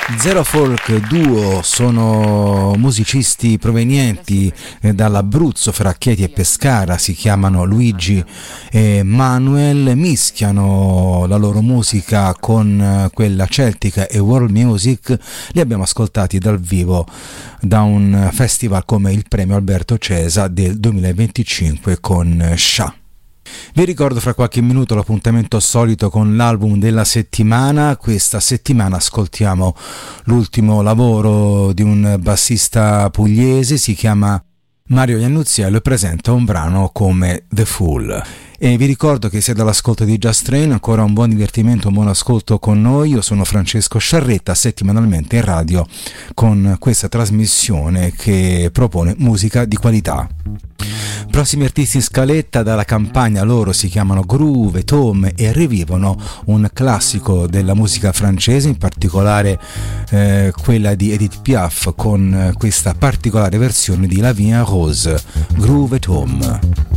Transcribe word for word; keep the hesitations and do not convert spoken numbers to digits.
Zero Folk Duo sono musicisti provenienti dall'Abruzzo, fra Chieti e Pescara, si chiamano Luigi e Manuel, mischiano la loro musica con quella celtica e world music. Li abbiamo ascoltati dal vivo da un festival come il Premio Alberto Cesa del duemilaventicinque con Scià. Vi ricordo fra qualche minuto l'appuntamento solito con l'album della settimana. Questa settimana ascoltiamo l'ultimo lavoro di un bassista pugliese, si chiama Mario Iannuzziello e presenta un brano come The Fool. E vi ricordo che siete all'ascolto di Just Train, ancora un buon divertimento, un buon ascolto con noi. Io sono Francesco Sciarretta, settimanalmente in radio con questa trasmissione che propone musica di qualità. Prossimi artisti in scaletta dalla Campania, loro si chiamano Groove, Tom e rivivono un classico della musica francese, in particolare eh, quella di Edith Piaf con questa particolare versione di La Vie en Rose, Groove e Tom.